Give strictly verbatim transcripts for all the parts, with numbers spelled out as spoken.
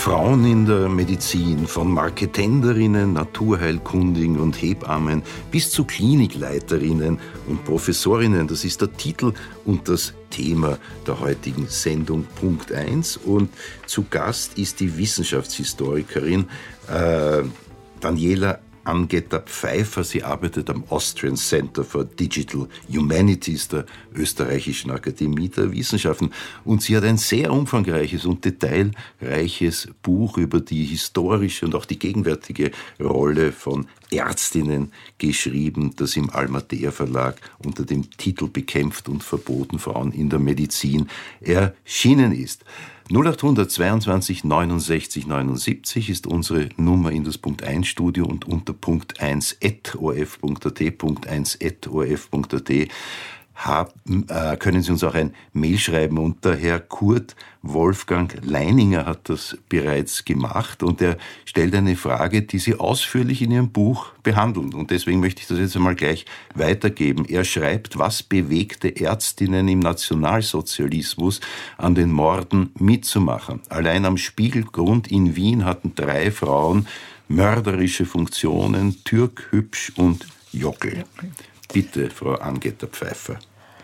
Frauen in der Medizin, von Marketenderinnen, Naturheilkundigen und Hebammen bis zu Klinikleiterinnen und Professorinnen. Das ist der Titel und das Thema der heutigen Sendung Punkt eins. Und zu Gast ist die Wissenschaftshistorikerin äh, Daniela Angetter-Pfeiffer. Sie arbeitet am Austrian Center for Digital Humanities der Österreichischen Akademie der Wissenschaften. Und sie hat ein sehr umfangreiches und detailreiches Buch über die historische und auch die gegenwärtige Rolle von Ärztinnen geschrieben, das im Almatea Verlag unter dem Titel Bekämpft und verboten Frauen in der Medizin erschienen ist. null acht zweiundzwanzig neunundsechzig neunundsiebzig ist unsere Nummer in das Punkt eins Studio und unter punkt eins at o r f punkt a t, punkt eins at o r f punkt a t haben, äh, können Sie uns auch ein Mail schreiben. Und der Herr Kurt Wolfgang Leininger hat das bereits gemacht und er stellt eine Frage, die Sie ausführlich in Ihrem Buch behandeln. Und deswegen möchte ich das jetzt einmal gleich weitergeben. Er schreibt, was bewegte Ärztinnen im Nationalsozialismus an den Morden mitzumachen? Allein am Spiegelgrund in Wien hatten drei Frauen mörderische Funktionen, Türk, Hübsch und Jockel. Bitte, Frau Angetter-Pfeiffer.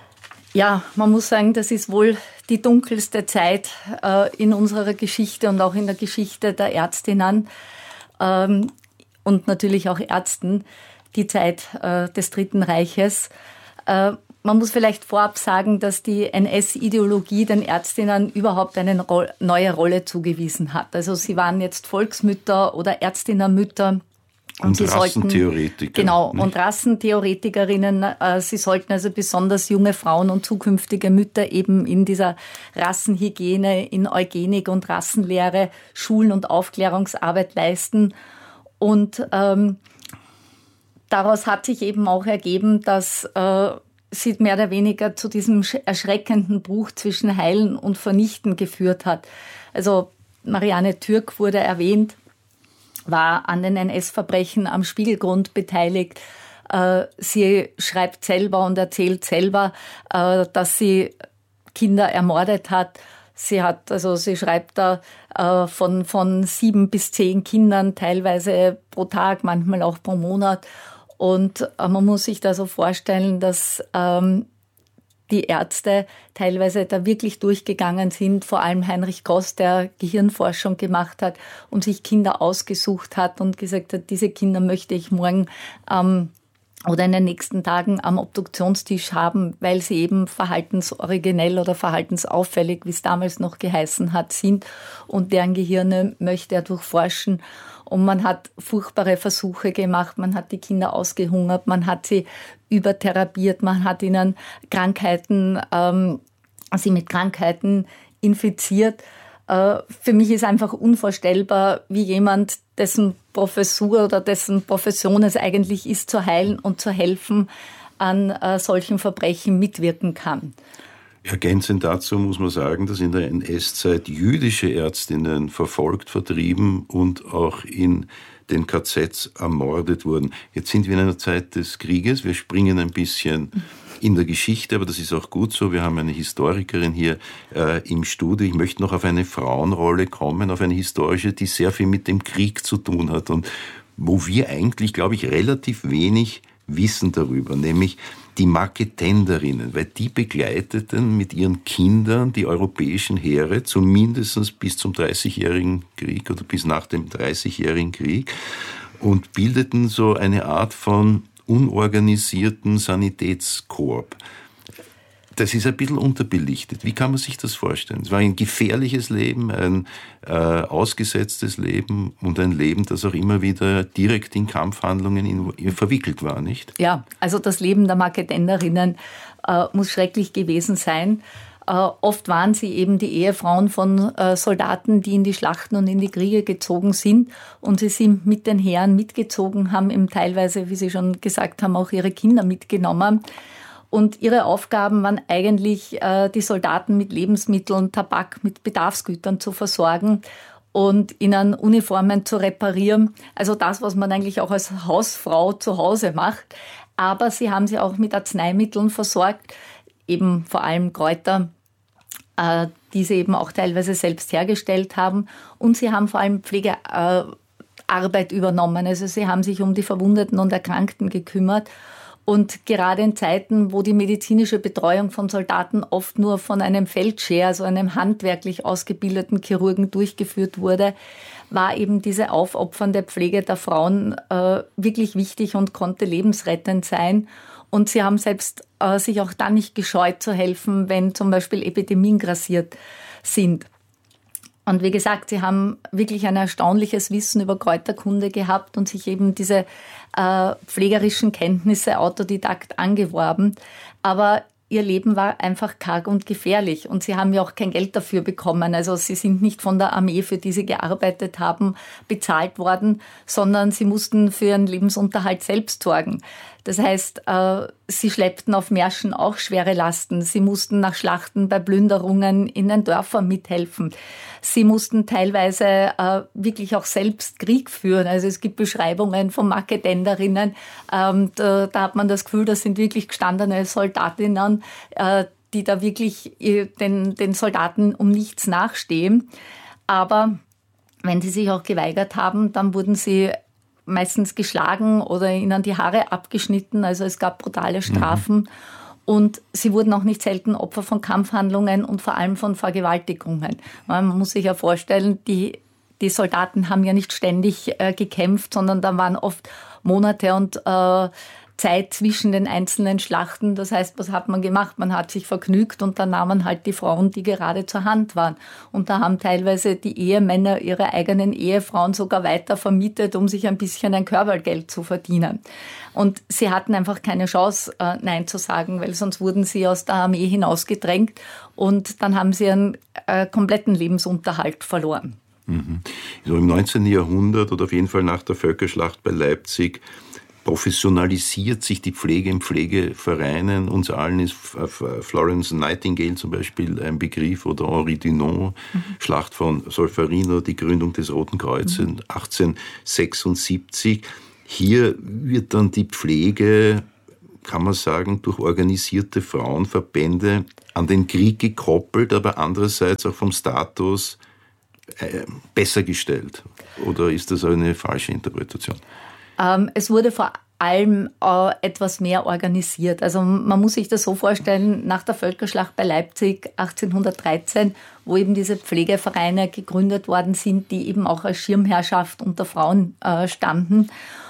Ja, man muss sagen, das ist wohl die dunkelste Zeit äh, in unserer Geschichte und auch in der Geschichte der Ärztinnen ähm, und natürlich auch Ärzten, die Zeit äh, des Dritten Reiches. Äh, man muss vielleicht vorab sagen, dass die N S-Ideologie den Ärztinnen überhaupt eine ro- neue Rolle zugewiesen hat. Also sie waren jetzt Volksmütter oder Ärztinnenmütter. Und, und Rassentheoretiker. Genau, nicht? und Rassentheoretikerinnen. Äh, sie sollten also besonders junge Frauen und zukünftige Mütter eben in dieser Rassenhygiene, in Eugenik und Rassenlehre Schulen- und Aufklärungsarbeit leisten. Und ähm, daraus hat sich eben auch ergeben, dass äh, sie mehr oder weniger zu diesem erschreckenden Bruch zwischen Heilen und Vernichten geführt hat. Also Marianne Türk wurde erwähnt, war an den N S-Verbrechen am Spiegelgrund beteiligt. Sie schreibt selber und erzählt selber, dass sie Kinder ermordet hat. Sie hat, also sie schreibt da von, von sieben bis zehn Kindern, teilweise pro Tag, manchmal auch pro Monat. Und man muss sich da so vorstellen, dass ähm, die Ärzte teilweise da wirklich durchgegangen sind, vor allem Heinrich Goss, der Gehirnforschung gemacht hat und sich Kinder ausgesucht hat und gesagt hat, diese Kinder möchte ich morgen ähm, oder in den nächsten Tagen am Obduktionstisch haben, weil sie eben verhaltensoriginell oder verhaltensauffällig, wie es damals noch geheißen hat, sind und deren Gehirne möchte er durchforschen. Und man hat furchtbare Versuche gemacht, man hat die Kinder ausgehungert, man hat sie übertherapiert, man hat ihnen Krankheiten, ähm, sie mit Krankheiten infiziert. Äh, für mich ist einfach unvorstellbar, wie jemand, dessen Professur oder dessen Profession es eigentlich ist, zu heilen und zu helfen, an äh, solchen Verbrechen mitwirken kann. Ergänzend dazu muss man sagen, dass in der N S-Zeit jüdische Ärztinnen verfolgt, vertrieben und auch in den K Zs ermordet wurden. Jetzt sind wir in einer Zeit des Krieges. Wir springen ein bisschen in der Geschichte, aber das ist auch gut so. Wir haben eine Historikerin hier äh, im Studio. Ich möchte noch auf eine Frauenrolle kommen, auf eine historische, die sehr viel mit dem Krieg zu tun hat und wo wir eigentlich, glaube ich, relativ wenig wissen darüber, nämlich die Marketenderinnen, weil die begleiteten mit ihren Kindern die europäischen Heere zumindest bis zum dreißigjährigen Krieg oder bis nach dem dreißigjährigen Krieg und bildeten so eine Art von unorganisierten Sanitätskorps. Das ist ein bisschen unterbelichtet. Wie kann man sich das vorstellen? Es war ein gefährliches Leben, ein äh, ausgesetztes Leben und ein Leben, das auch immer wieder direkt in Kampfhandlungen in, verwickelt war, nicht? Ja, also das Leben der Marketenderinnen äh, muss schrecklich gewesen sein. Äh, oft waren sie eben die Ehefrauen von äh, Soldaten, die in die Schlachten und in die Kriege gezogen sind. Und sie sind mit den Heeren mitgezogen, haben eben teilweise, wie Sie schon gesagt haben, auch ihre Kinder mitgenommen. Und ihre Aufgaben waren eigentlich, äh, die Soldaten mit Lebensmitteln, Tabak, mit Bedarfsgütern zu versorgen und ihnen Uniformen zu reparieren. Also das, was man eigentlich auch als Hausfrau zu Hause macht. Aber sie haben sie auch mit Arzneimitteln versorgt, eben vor allem Kräuter, äh, die sie eben auch teilweise selbst hergestellt haben. Und sie haben vor allem Pflegearbeit übernommen. Also sie haben sich um die Verwundeten und Erkrankten gekümmert. Und gerade in Zeiten, wo die medizinische Betreuung von Soldaten oft nur von einem Feldscheer, also einem handwerklich ausgebildeten Chirurgen durchgeführt wurde, war eben diese aufopfernde Pflege der Frauen äh, wirklich wichtig und konnte lebensrettend sein. Und sie haben selbst äh, sich auch dann nicht gescheut zu helfen, wenn zum Beispiel Epidemien grassiert sind. Und wie gesagt, sie haben wirklich ein erstaunliches Wissen über Kräuterkunde gehabt und sich eben diese äh, pflegerischen Kenntnisse autodidakt angeworben. Aber ihr Leben war einfach karg und gefährlich und sie haben ja auch kein Geld dafür bekommen. Also sie sind nicht von der Armee, für die sie gearbeitet haben, bezahlt worden, sondern sie mussten für ihren Lebensunterhalt selbst sorgen. Das heißt, äh, sie schleppten auf Märschen auch schwere Lasten. Sie mussten nach Schlachten bei Plünderungen in den Dörfern mithelfen. Sie mussten teilweise äh, wirklich auch selbst Krieg führen. Also es gibt Beschreibungen von Marketenderinnen. Ähm, da, da hat man das Gefühl, das sind wirklich gestandene Soldatinnen, äh, die da wirklich äh, den, den Soldaten um nichts nachstehen. Aber wenn sie sich auch geweigert haben, dann wurden sie meistens geschlagen oder ihnen die Haare abgeschnitten. Also es gab brutale Strafen. Mhm. Und sie wurden auch nicht selten Opfer von Kampfhandlungen und vor allem von Vergewaltigungen. Man muss sich ja vorstellen, die, die Soldaten haben ja nicht ständig äh, gekämpft, sondern da waren oft Monate und äh, Zeit zwischen den einzelnen Schlachten. Das heißt, was hat man gemacht? Man hat sich vergnügt und dann nahm man halt die Frauen, die gerade zur Hand waren. Und da haben teilweise die Ehemänner ihre eigenen Ehefrauen sogar weiter vermietet, um sich ein bisschen ein Körbergeld zu verdienen. Und sie hatten einfach keine Chance, äh, Nein zu sagen, weil sonst wurden sie aus der Armee hinausgedrängt und dann haben sie ihren äh, kompletten Lebensunterhalt verloren. Mhm. So im neunzehnten Jahrhundert oder auf jeden Fall nach der Völkerschlacht bei Leipzig professionalisiert sich die Pflege in Pflegevereinen. Uns allen ist Florence Nightingale zum Beispiel ein Begriff oder Henri Dunant, mhm. Schlacht von Solferino, die Gründung des Roten Kreuzes mhm. achtzehnhundertsechsundsiebzig. Hier wird dann die Pflege, kann man sagen, durch organisierte Frauenverbände an den Krieg gekoppelt, aber andererseits auch vom Status äh, besser gestellt. Oder ist das eine falsche Interpretation? Ähm, es wurde vor allem äh, etwas mehr organisiert. Also man muss sich das so vorstellen, nach der Völkerschlacht bei Leipzig achtzehnhundertdreizehn, wo eben diese Pflegevereine gegründet worden sind, die eben auch als Schirmherrschaft unter Frauen äh, standen.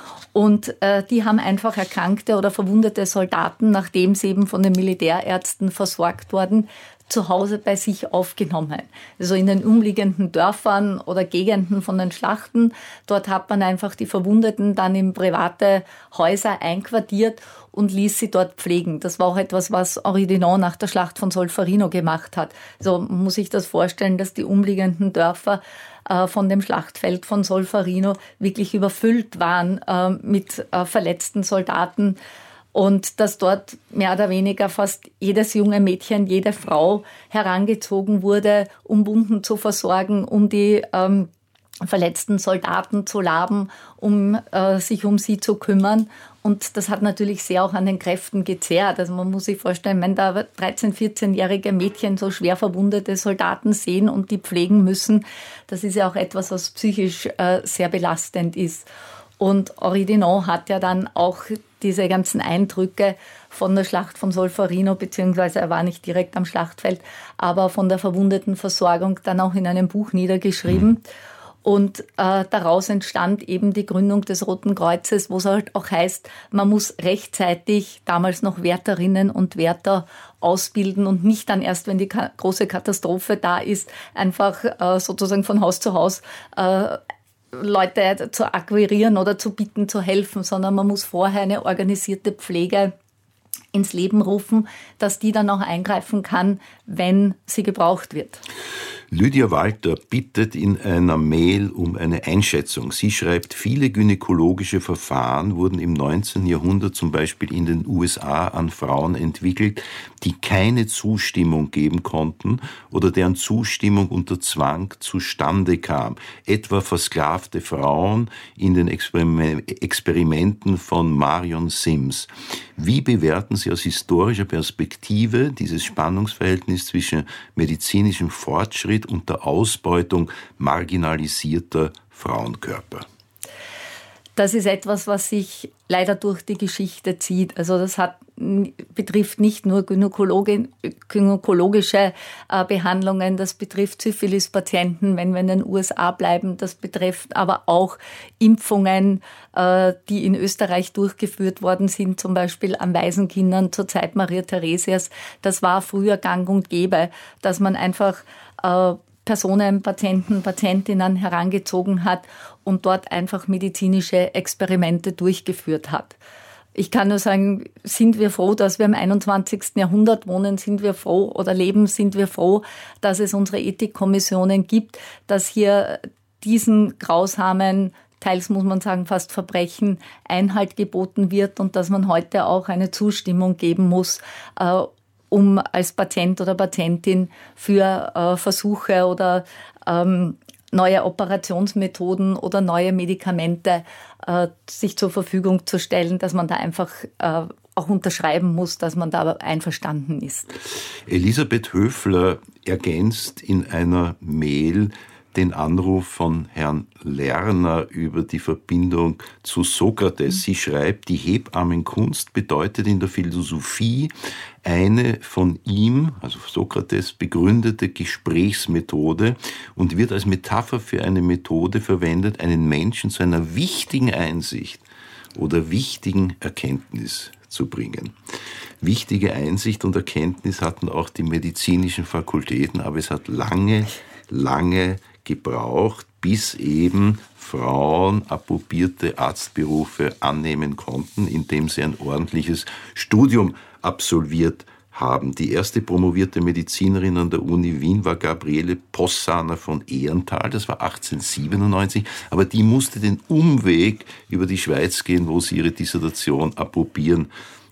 Und äh, die haben einfach erkrankte oder verwundete Soldaten, nachdem sie eben von den Militärärzten versorgt wurden, zu Hause bei sich aufgenommen. Also in den umliegenden Dörfern oder Gegenden von den Schlachten. Dort hat man einfach die Verwundeten dann in private Häuser einquartiert und ließ sie dort pflegen. Das war auch etwas, was Henri Dunant nach der Schlacht von Solferino gemacht hat. So muss ich das vorstellen, dass die umliegenden Dörfer äh, von dem Schlachtfeld von Solferino wirklich überfüllt waren äh, mit äh, verletzten Soldaten. Und dass dort mehr oder weniger fast jedes junge Mädchen, jede Frau herangezogen wurde, um Wunden zu versorgen, um die ähm, verletzten Soldaten zu laben, um äh, sich um sie zu kümmern. Und das hat natürlich sehr auch an den Kräften gezehrt. Also man muss sich vorstellen, wenn da dreizehn-, vierzehnjährige Mädchen so schwer verwundete Soldaten sehen und die pflegen müssen, das ist ja auch etwas, was psychisch äh, sehr belastend ist. Und Henri Dunant hat ja dann auch diese ganzen Eindrücke von der Schlacht von Solferino, beziehungsweise er war nicht direkt am Schlachtfeld, aber von der Verwundetenversorgung dann auch in einem Buch niedergeschrieben. Mhm. Und äh, daraus entstand eben die Gründung des Roten Kreuzes, wo es halt auch heißt, man muss rechtzeitig damals noch Wärterinnen und Wärter ausbilden und nicht dann erst, wenn die ka- große Katastrophe da ist, einfach äh, sozusagen von Haus zu Haus äh, Leute zu akquirieren oder zu bitten, zu helfen, sondern man muss vorher eine organisierte Pflege ins Leben rufen, dass die dann auch eingreifen kann, wenn sie gebraucht wird. Lydia Walter bittet in einer Mail um eine Einschätzung. Sie schreibt, viele gynäkologische Verfahren wurden im neunzehnten Jahrhundert zum Beispiel in den U S A an Frauen entwickelt, die keine Zustimmung geben konnten oder deren Zustimmung unter Zwang zustande kam. Etwa versklavte Frauen in den Experimenten von Marion Sims. Wie bewerten Sie aus historischer Perspektive dieses Spannungsverhältnis zwischen medizinischem Fortschritt und der Ausbeutung marginalisierter Frauenkörper? Das ist etwas, was sich leider durch die Geschichte zieht. Also das hat, betrifft nicht nur Gynäkologi- gynäkologische äh, Behandlungen, das betrifft Syphilis-Patienten, wenn wir in den U S A bleiben, das betrifft aber auch Impfungen, äh, die in Österreich durchgeführt worden sind, zum Beispiel an Waisenkindern zur Zeit Maria Theresias. Das war früher gang und gäbe, dass man einfach äh, Personen, Patienten, Patientinnen herangezogen hat und dort einfach medizinische Experimente durchgeführt hat. Ich kann nur sagen, sind wir froh, dass wir im einundzwanzigsten Jahrhundert wohnen, sind wir froh oder leben, sind wir froh, dass es unsere Ethikkommissionen gibt, dass hier diesen grausamen, teils muss man sagen fast Verbrechen, Einhalt geboten wird und dass man heute auch eine Zustimmung geben muss, äh, um als Patient oder Patientin für äh, Versuche oder ähm, neue Operationsmethoden oder neue Medikamente äh, sich zur Verfügung zu stellen, dass man da einfach äh, auch unterschreiben muss, dass man da einverstanden ist. Elisabeth Höfler ergänzt in einer Mail den Anruf von Herrn Lerner über die Verbindung zu Sokrates. Sie schreibt, die Hebammenkunst bedeutet in der Philosophie eine von ihm, also Sokrates, begründete Gesprächsmethode und wird als Metapher für eine Methode verwendet, einen Menschen zu einer wichtigen Einsicht oder wichtigen Erkenntnis zu bringen. Wichtige Einsicht und Erkenntnis hatten auch die medizinischen Fakultäten, aber es hat lange, lange gebraucht, bis eben Frauen approbierte Arztberufe annehmen konnten, indem sie ein ordentliches Studium absolviert haben. Die erste promovierte Medizinerin an der Uni Wien war Gabriele Possaner von Ehrenthal, das war achtzehnhundertsiebenundneunzig, aber die musste den Umweg über die Schweiz gehen, wo sie ihre Dissertation approbieren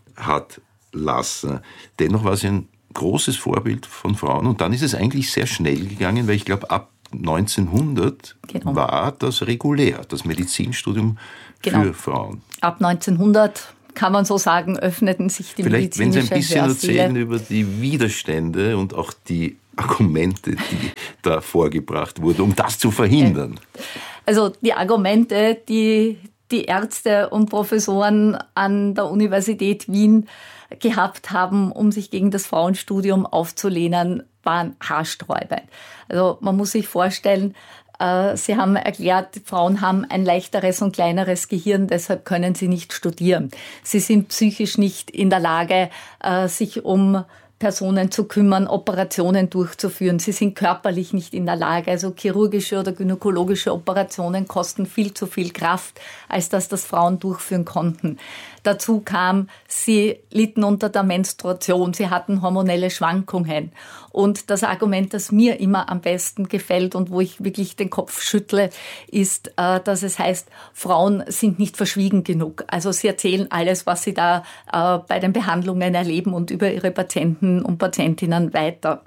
hat lassen. Dennoch war sie ein großes Vorbild von Frauen und dann ist es eigentlich sehr schnell gegangen, weil ich glaube, ab neunzehnhundert genau. war das regulär, das Medizinstudium genau. für Frauen. Ab neunzehnhundert, kann man so sagen, öffneten sich die Vielleicht, medizinische wenn Sie ein bisschen Hörsäle. erzählen über die Widerstände und auch die Argumente, die da vorgebracht wurden, um das zu verhindern. Also die Argumente, die die Ärzte und Professoren an der Universität Wien gehabt haben, um sich gegen das Frauenstudium aufzulehnen, waren haarsträubend. Also man muss sich vorstellen, äh, sie haben erklärt, Frauen haben ein leichteres und kleineres Gehirn, deshalb können sie nicht studieren. Sie sind psychisch nicht in der Lage, äh, sich um Personen zu kümmern, Operationen durchzuführen. Sie sind körperlich nicht in der Lage. Also chirurgische oder gynäkologische Operationen kosten viel zu viel Kraft, als dass das Frauen durchführen konnten. Dazu kam, sie litten unter der Menstruation, sie hatten hormonelle Schwankungen. Und das Argument, das mir immer am besten gefällt und wo ich wirklich den Kopf schüttle, ist, dass es heißt, Frauen sind nicht verschwiegen genug. Also sie erzählen alles, was sie da bei den Behandlungen erleben und über ihre Patienten und Patientinnen weiter.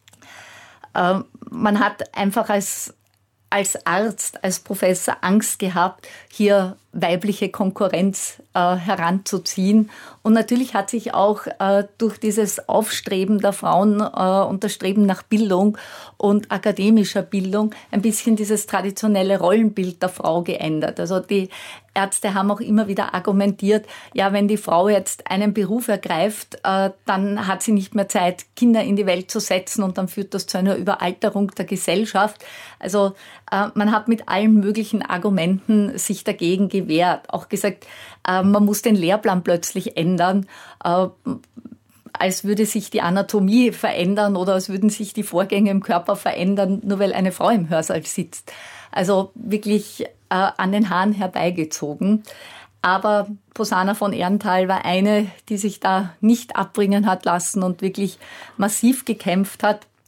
Man hat einfach als als Arzt, als Professor Angst gehabt, hier weibliche Konkurrenz äh, heranzuziehen. Und natürlich hat sich auch äh, durch dieses Aufstreben der Frauen äh, und das Streben nach Bildung und akademischer Bildung ein bisschen dieses traditionelle Rollenbild der Frau geändert. Also die Ärzte haben auch immer wieder argumentiert, ja, wenn die Frau jetzt einen Beruf ergreift, äh, dann hat sie nicht mehr Zeit, Kinder in die Welt zu setzen und dann führt das zu einer Überalterung der Gesellschaft. Also äh, man hat mit allen möglichen Argumenten sich dagegen gewehrt. Auch gesagt, äh, man muss den Lehrplan plötzlich ändern, äh, als würde sich die Anatomie verändern oder als würden sich die Vorgänge im Körper verändern, nur weil eine Frau im Hörsaal sitzt. Also wirklich äh, an den Haaren herbeigezogen. Aber Possaner von Ehrenthal war eine, die sich da nicht abbringen hat lassen und wirklich massiv gekämpft hat.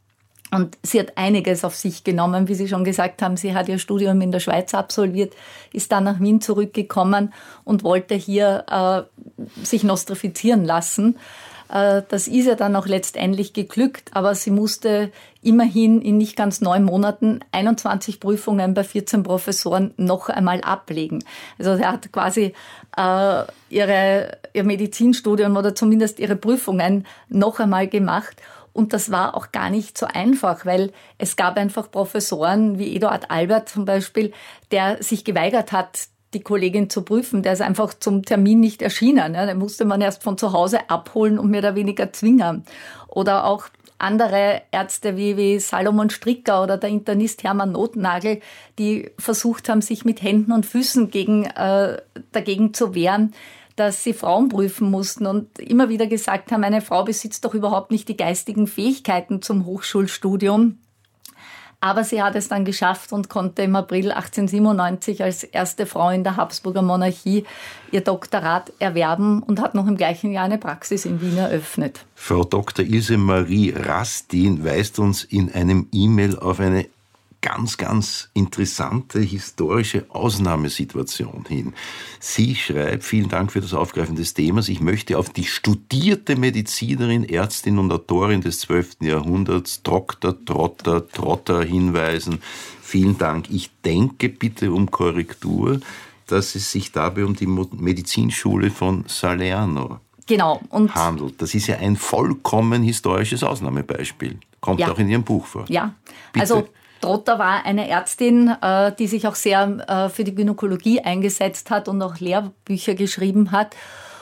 Und sie hat einiges auf sich genommen, wie Sie schon gesagt haben. Sie hat ihr Studium in der Schweiz absolviert, ist dann nach Wien zurückgekommen und wollte hier äh, sich nostrifizieren lassen. Äh, das ist ihr dann auch letztendlich geglückt, aber sie musste immerhin in nicht ganz neun Monaten einundzwanzig Prüfungen bei vierzehn Professoren noch einmal ablegen. Also sie hat quasi äh, ihre, ihr Medizinstudium oder zumindest ihre Prüfungen noch einmal gemacht. Und das war auch gar nicht so einfach, weil es gab einfach Professoren wie Eduard Albert zum Beispiel, der sich geweigert hat, die Kollegin zu prüfen. Der ist einfach zum Termin nicht erschienen. Den musste man erst von zu Hause abholen und mehr oder weniger zwingen. Oder auch andere Ärzte wie, wie Salomon Stricker oder der Internist Hermann Nothnagel, die versucht haben, sich mit Händen und Füßen gegen, äh, dagegen zu wehren, dass sie Frauen prüfen mussten und immer wieder gesagt haben, eine Frau besitzt doch überhaupt nicht die geistigen Fähigkeiten zum Hochschulstudium. Aber sie hat es dann geschafft und konnte im April achtzehnhundertsiebenundneunzig als erste Frau in der Habsburger Monarchie ihr Doktorat erwerben und hat noch im gleichen Jahr eine Praxis in Wien eröffnet. Frau Doktor Ilse Marie Rastin weist uns in einem E-Mail auf eine ganz, ganz interessante historische Ausnahmesituation hin. Sie schreibt, vielen Dank für das Aufgreifen des Themas, ich möchte auf die studierte Medizinerin, Ärztin und Autorin des zwölften Jahrhunderts, Doktor Trotter Trotter hinweisen. Vielen Dank. Ich denke bitte um Korrektur, dass es sich dabei um die Medizinschule von Salerno genau. Und handelt. Das ist ja ein vollkommen historisches Ausnahmebeispiel. Kommt ja auch in Ihrem Buch vor. Ja, bitte. Also Trotter war eine Ärztin, die sich auch sehr für die Gynäkologie eingesetzt hat und auch Lehrbücher geschrieben hat.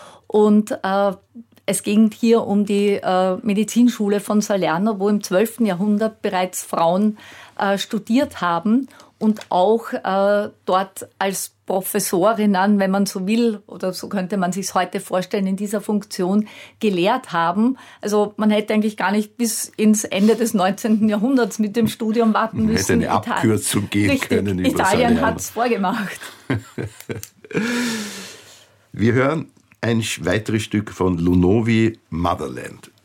Und es ging hier um die Medizinschule von Salerno, wo im zwölften Jahrhundert bereits Frauen studiert haben und auch dort als Professorinnen, wenn man so will, oder so könnte man sich es heute vorstellen, in dieser Funktion gelehrt haben. Also man hätte eigentlich gar nicht bis ins Ende des neunzehnten Jahrhunderts mit dem Studium warten man müssen. Hätte eine Italien, Abkürzung gehen richtig, können über Italien hat es vorgemacht. Wir hören ein weiteres Stück von Lunovi, Motherland.